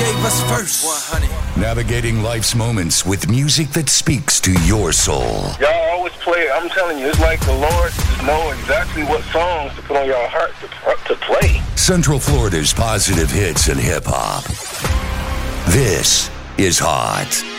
gave us first. 100. Navigating life's moments with music that speaks to your soul. Y'all always play it. I'm telling you, it's like the Lord just know exactly what songs to put on your heart to play. Central Florida's positive hits and hip-hop. This is Hot.